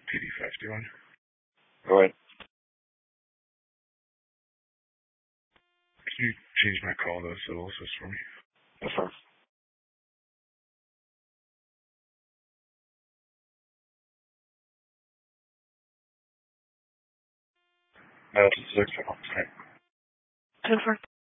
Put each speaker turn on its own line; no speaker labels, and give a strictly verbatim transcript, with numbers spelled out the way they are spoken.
P D fifty-one.
Go ahead.
Can you change my call to civil assist for me?
Yes, sir.
That's six. Okay.
Ten four.